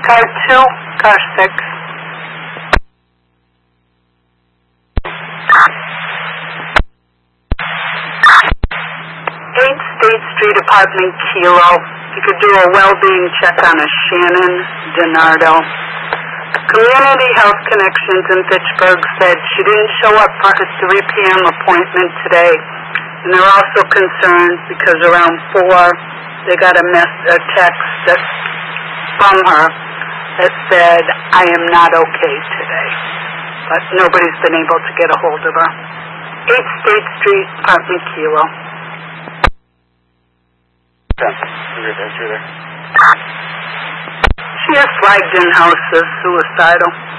Car 2, car 6. 8 State Street, apartment Kilo. You could do a well-being check on a Shannon DiNardo. Community Health Connections in Fitchburg said she didn't show up for her 3 p.m. appointment today. And they're also concerned because around 4, they got a text from her that said, I am not okay today. But nobody's been able to get a hold of her. 8 State Street, apartment Kilo. She is flagged in-house as suicidal.